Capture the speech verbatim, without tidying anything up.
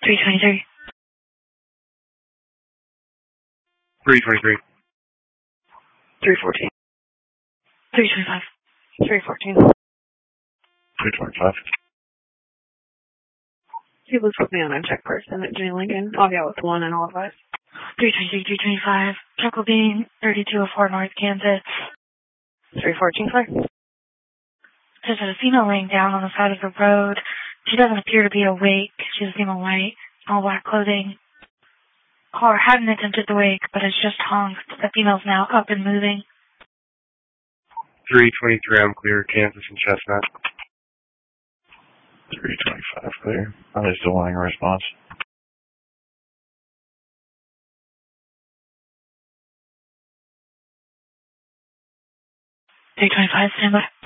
three twenty-three. three twenty-three. three fourteen. three twenty-five. three fourteen. three twenty-five. He was with me on unchecked person at Jenny Lincoln. I'll go with one and all of us. three twenty-three, three twenty-five. Chuckle Bean, thirty-two oh four North Kansas. three fourteen, sir. There's a female laying down on the side of the road. She doesn't appear to be awake. She's a female white, all black clothing. Car hadn't attempted to wake, but has just honked. The female's now up and moving. three twenty-three, I'm clear. Kansas and Chestnut. three twenty-five, clear. Are they still wanting a response? three twenty-five, stand by.